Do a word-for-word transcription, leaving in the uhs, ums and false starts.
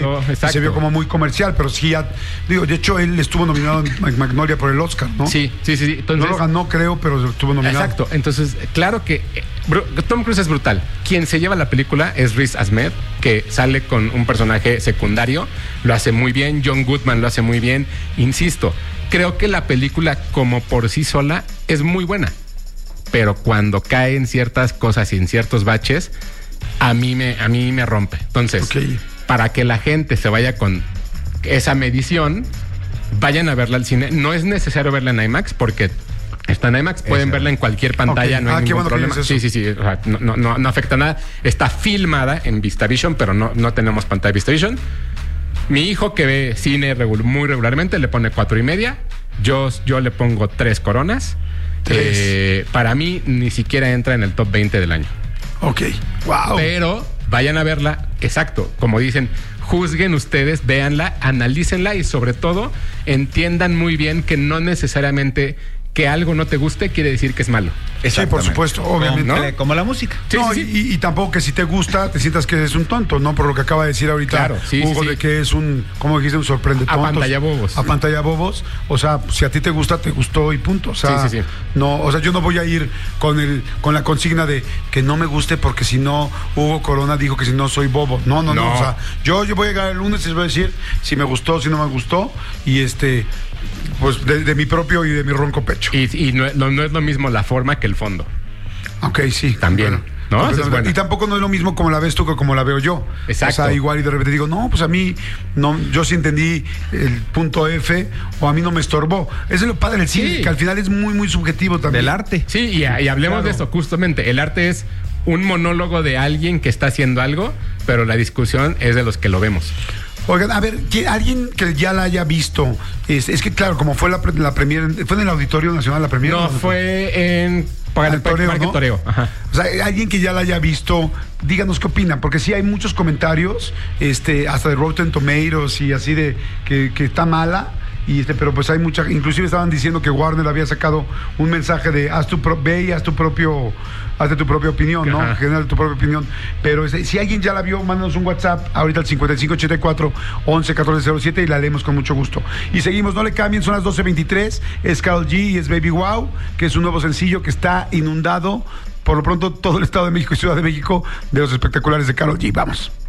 Exacto, exacto. Y se vio como muy comercial, pero sí ya, digo, de hecho él estuvo nominado en Magnolia por el Oscar, ¿no? Sí, sí, sí. Entonces, no lo ganó, creo, pero estuvo nominado. Exacto, entonces, claro que eh, Tom Cruise es brutal. Quien se lleva la película es Riz Ahmed, que sale con un personaje secundario, lo hace muy bien, John Goodman lo hace muy bien, insisto, creo que la película como por sí sola es muy buena, pero cuando caen ciertas cosas y en ciertos baches, a mí me, a mí me rompe. Entonces, okay, para que la gente se vaya con esa medición, vayan a verla al cine. No es necesario verla en IMAX porque está en IMAX, pueden verla en cualquier pantalla, okay, no hay ah, ningún bueno problema. Sí, sí, sí, o sea, no, no, no afecta nada. Está filmada en VistaVision, pero no, no tenemos pantalla VistaVision. Mi hijo, que ve cine regu- muy regularmente, le pone cuatro y media. Yo, yo le pongo tres coronas. Eh, para mí ni siquiera entra en el top veinte del año. Ok, wow. Pero vayan a verla, exacto, como dicen, juzguen ustedes, véanla, analícenla y sobre todo entiendan muy bien que no necesariamente que algo no te guste quiere decir que es malo. Sí, por supuesto, obviamente. Como, ¿no? Como la música. Sí, no, sí, sí. Y, y tampoco que si te gusta te sientas que eres un tonto, ¿no? Por lo que acaba de decir ahorita, claro, sí, Hugo, sí, sí, de que es un, ¿cómo dijiste? Un sorprende tontos. A pantalla bobos. A pantalla bobos. O sea, si a ti te gusta, te gustó y punto. O sea, sí, sí, sí. No, o sea, yo no voy a ir con el con la consigna de que no me guste porque si no, Hugo Corona dijo que si no soy bobo. No, no, no. no o sea, yo, yo voy a llegar el lunes y les voy a decir si me gustó, si no me gustó. Y este... Pues de, de mi propio y de mi ronco pecho. Y, y no, no, no es lo mismo la forma que el fondo. Ok, sí. También. Bueno, ¿no? Es bueno. Y tampoco no es lo mismo como la ves tú que como la veo yo. Exacto. O sea, igual y de repente digo, no, pues a mí, no, yo sí entendí el punto F o a mí no me estorbó. Eso es lo padre del cine, sí, que al final es muy, muy subjetivo también. Del arte. Sí, y, y hablemos claro de eso justamente. El arte es un monólogo de alguien que está haciendo algo, pero la discusión es de los que lo vemos. Oigan, a ver, alguien que ya la haya visto, es, es que claro, como fue la, la premier, ¿fue en el Auditorio Nacional la premier? No, ¿no? fue en Para el toreo, Parque ¿no? Toreo. Ajá. O sea, alguien que ya la haya visto, díganos qué opinan, porque sí hay muchos comentarios, este, hasta de Rotten Tomatoes y así de que, que está mala. Y este, pero pues hay mucha, inclusive estaban diciendo que Warner había sacado un mensaje de haz tu pro, ve y haz tu propio, hazte tu propia opinión, ¿no? Ajá. Genera tu propia opinión. Pero este, si alguien ya la vio, mándanos un WhatsApp ahorita al cincuenta y cinco ochenta y cuatro once catorce cero siete y la leemos con mucho gusto. Y seguimos, no le cambien, son las doce veintitrés, es Karol G y es Baby Wow, que es un nuevo sencillo que está inundado por lo pronto todo el Estado de México y Ciudad de México de los espectaculares de Karol G. Vamos.